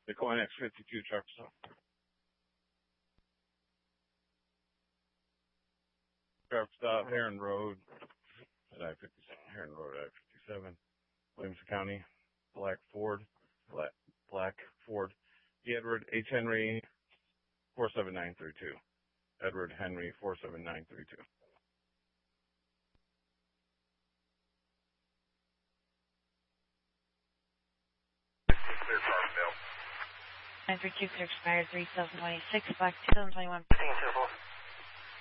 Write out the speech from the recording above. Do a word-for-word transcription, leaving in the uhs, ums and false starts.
The Coin X fifty-two truck stop. Truck stop, Heron Road, at I fifty-seven, Heron Road, I fifty-seven, Williamson County, Black Ford, Black, Black Ford, E. Edward H. Henry, four seven nine three two. Edward Henry, four seven nine three two. nine three two, clear expired three seven twenty-six, Black two thousand twenty-one.